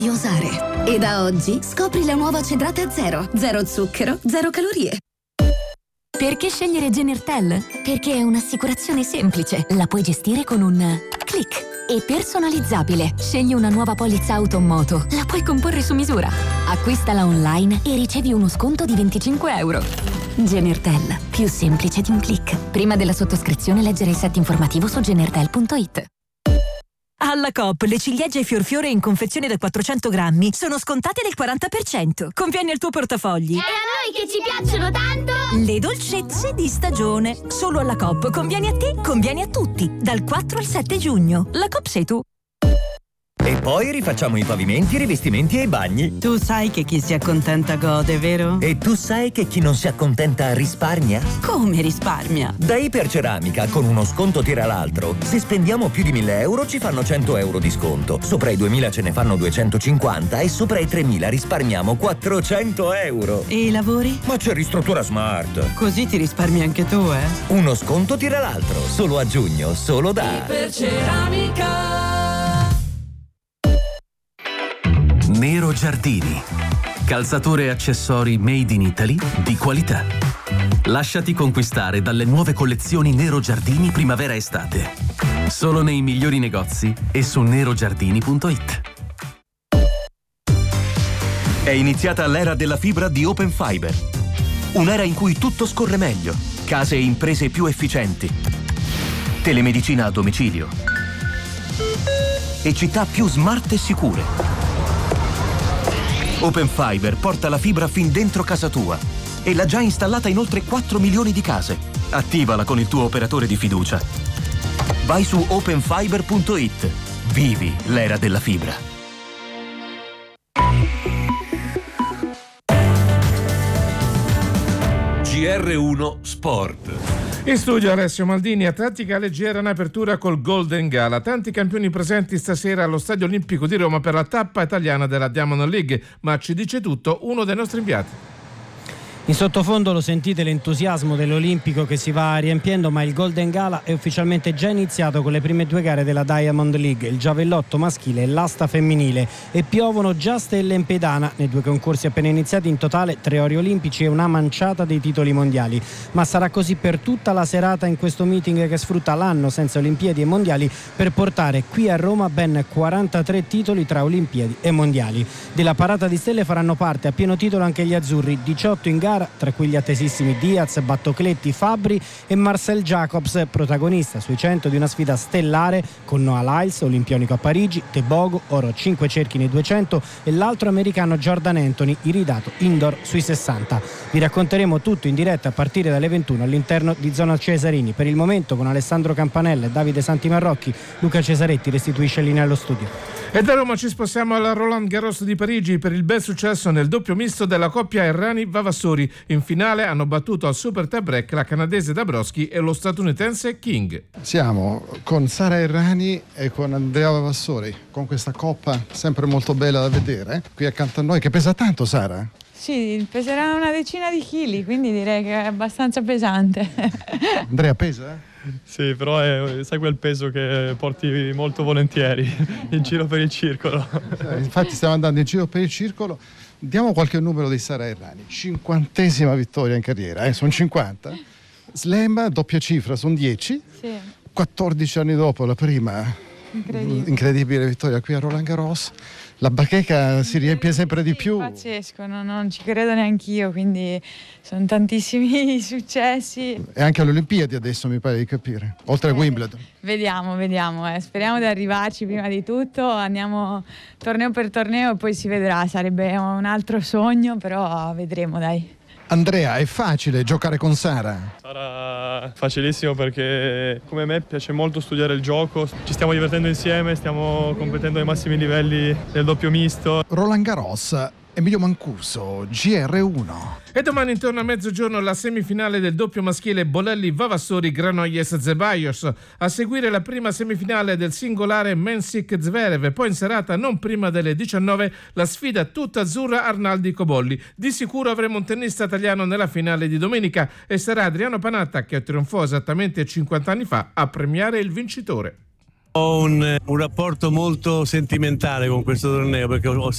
Usare. E da oggi scopri la nuova Cedrata Zero. Zero zucchero, zero calorie. Perché scegliere Genertel? Perché è un'assicurazione semplice. La puoi gestire con un click. E personalizzabile. Scegli una nuova polizza auto o moto. La puoi comporre su misura. Acquistala online e ricevi uno sconto di €25. Genertel. Più semplice di un click. Prima della sottoscrizione leggere il set informativo su genertel.it. Alla Coop le ciliegie e fiorfiore in confezione da 400 grammi sono scontate del 40%. Convieni al tuo portafogli. E a noi che ci piacciono tanto! Le dolcezze di stagione. Solo alla Coop. Convieni a te, convieni a tutti. Dal 4 al 7 giugno. La Coop sei tu. E poi rifacciamo i pavimenti, i rivestimenti e i bagni. Tu sai che chi si accontenta gode, vero? E tu sai che chi non si accontenta risparmia? Come risparmia? Da Iperceramica, con uno sconto tira l'altro. Se spendiamo più di 1.000 euro ci fanno 100 euro di sconto. Sopra i 2.000 ce ne fanno 250 e sopra i 3.000 risparmiamo 400 euro. E i lavori? Ma c'è Ristruttura Smart. Così ti risparmi anche tu, eh? Uno sconto tira l'altro. Solo a giugno, solo da Iperceramica. Nero Giardini. Calzature e accessori made in Italy di qualità. Lasciati conquistare dalle nuove collezioni Nero Giardini primavera-estate. Solo nei migliori negozi e su nerogiardini.it. È iniziata l'era della fibra di Open Fiber. Un'era in cui tutto scorre meglio, case e imprese più efficienti, telemedicina a domicilio e città più smart e sicure. Open Fiber porta la fibra fin dentro casa tua e l'ha già installata in oltre 4 milioni di case. Attivala con il tuo operatore di fiducia. Vai su openfiber.it. Vivi l'era della fibra. GR1 Sport. In studio Alessio Maldini. Atletica leggera in apertura col Golden Gala. Tanti campioni presenti stasera allo Stadio Olimpico di Roma per la tappa italiana della Diamond League, ma ci dice tutto uno dei nostri inviati. In sottofondo lo sentite l'entusiasmo dell'Olimpico che si va riempiendo, ma il Golden Gala è ufficialmente già iniziato con le prime due gare della Diamond League, il giavellotto maschile e l'asta femminile, e piovono già stelle in pedana nei due concorsi appena iniziati. In totale 3 ori olimpici e una manciata dei titoli mondiali, ma sarà così per tutta la serata in questo meeting che sfrutta l'anno senza Olimpiadi e mondiali per portare qui a Roma ben 43 titoli tra Olimpiadi e mondiali. Della parata di stelle faranno parte a pieno titolo anche gli azzurri, 18 in gara, tra cui gli attesissimi Diaz, Battocletti, Fabbri e Marcel Jacobs, protagonista sui 100 di una sfida stellare con Noah Lyles, olimpionico a Parigi, Tebogo, oro 5 cerchi nei 200, e l'altro americano Jordan Anthony, iridato indoor sui 60. Vi racconteremo tutto in diretta a partire dalle 21 all'interno di Zona Cesarini. Per il momento con Alessandro Campanella e Davide Santimarrocchi, Luca Cesaretti restituisce linea allo studio. E da Roma ci spostiamo alla Roland Garros di Parigi per il bel successo nel doppio misto della coppia Errani-Vavassori. In finale hanno battuto al super tie break la canadese Dabrowski e lo statunitense King. Siamo con Sara Errani e con Andrea Vavassori, con questa coppa sempre molto bella da vedere qui accanto a noi, che pesa tanto, Sara? Sì, peserà una decina di chili, quindi direi che è abbastanza pesante. Andrea, pesa? Sì, però sai quel peso che porti molto volentieri in giro per il circolo. Infatti stiamo andando in giro per il circolo. Diamo qualche numero di Sara Errani. 50ª vittoria in carriera, sono 50. Slam, doppia cifra, sono 10. Sì. 14 anni dopo la prima incredibile vittoria qui a Roland Garros. La bacheca si riempie sempre di più. Pazzesco, non ci credo neanch'io, quindi sono tantissimi successi. E anche alle Olimpiadi adesso mi pare di capire, oltre a Wimbledon. Vediamo, speriamo di arrivarci prima di tutto, andiamo torneo per torneo e poi si vedrà, sarebbe un altro sogno, però vedremo, dai. Andrea, è facile giocare con Sara? Sarà facilissimo perché come me piace molto studiare il gioco, ci stiamo divertendo insieme, stiamo competendo ai massimi livelli del doppio misto. Roland Garros, Emilio Mancuso, GR1. E domani intorno a mezzogiorno la semifinale del doppio maschile Bolelli-Vavassori Granollers-Zeballos. A seguire la prima semifinale del singolare Mensik-Zverev e poi in serata non prima delle 19 la sfida tutta azzurra Arnaldi-Cobolli. Di sicuro avremo un tennista italiano nella finale di domenica e sarà Adriano Panatta, che trionfò esattamente 50 anni fa, a premiare il vincitore. Ho un rapporto molto sentimentale con questo torneo perché ho